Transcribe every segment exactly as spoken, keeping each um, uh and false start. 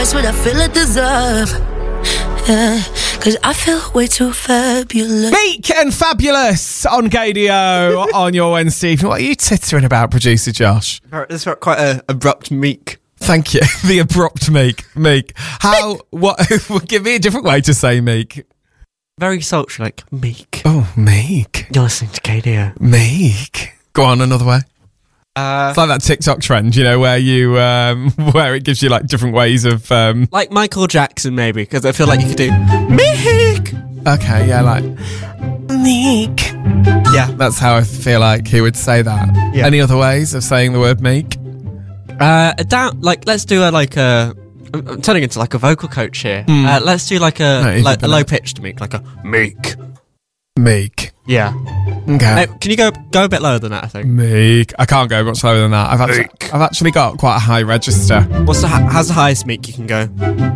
that's what I feel I deserve. Yeah, cause I feel way too fabulous. Meek and Fabulous on K D O on your Wednesday evening. What are you tittering about, producer Josh? This is quite an abrupt Meek. Thank you. The abrupt Meek. Meek. How, Meek. What, give me a different way to say Meek. Very sultry, like Meek. Oh, Meek. You're listening to K D O. Meek. Go on, another way. Uh, it's like that TikTok trend, you know, where you, um, where it gives you like different ways of, um, like Michael Jackson, maybe, because I feel like you could do Meek. Okay, yeah, like Meek. Yeah, that's how I feel like he would say that. Yeah. Any other ways of saying the word Meek? Uh, down, like let's do a like a. I'm turning into like a vocal coach here. Mm. Uh, let's do like a no, like a low pitched Meek, like a Meek. Meek. Yeah. Okay. Uh, can you go go a bit lower than that, I think? Meek. I can't go much lower than that. I've actually, I've actually got quite a high register. What's the how's the highest Meek you can go?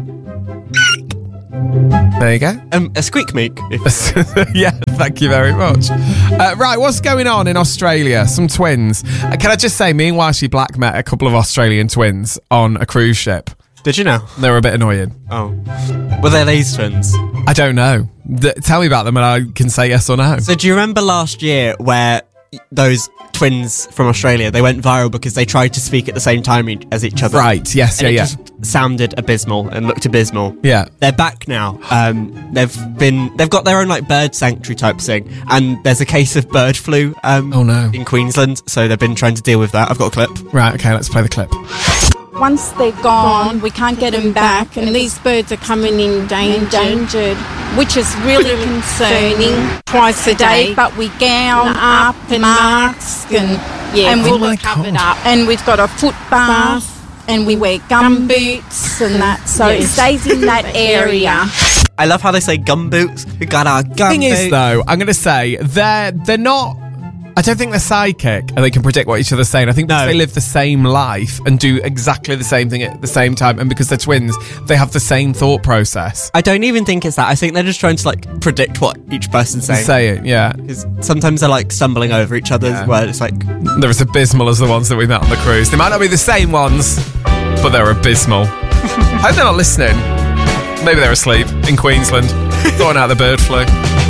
There you go. Um, a squeak Meek. If- yeah, thank you very much. Uh, right, what's going on in Australia? Some twins. Uh, can I just say, me and Washi Black met a couple of Australian twins on a cruise ship. Did you know? They were a bit annoying. Oh. Were they these twins? I don't know. Th- tell me about them and I can say yes or no. So do you remember last year where those twins from Australia, they went viral because they tried to speak at the same time e- as each other? Right, yes, and yeah, it yeah. just sounded abysmal and looked abysmal. Yeah. They're back now. Um, they've been, they've got their own like bird sanctuary type thing, and there's a case of bird flu um, oh, no. in Queensland, so they've been trying to deal with that. I've got a clip. Right, okay, let's play the clip. Once they're gone, we can't get them back, and these birds are coming endangered, endangered which is really concerning. Twice a day, but we gown up and mask, and yeah, and oh we're covered up, and we've got a foot bath, and we wear gum boots and that, so yes. It stays in that area. I love how they say gum boots. We got our gum Thing boots. is, though, I'm going to say they're they're not. I don't think they're psychic and they can predict what each other's saying. I think because no. they live the same life and do exactly the same thing at the same time, and because they're twins, they have the same thought process. I don't even think it's that. I think they're just trying to like predict what each person's saying. Say it, yeah. Because sometimes they're like stumbling over each other's yeah. words. It's like they're as abysmal as the ones that we met on the cruise. They might not be the same ones, but they're abysmal. I hope they're not listening. Maybe they're asleep in Queensland, throwing out the bird flu.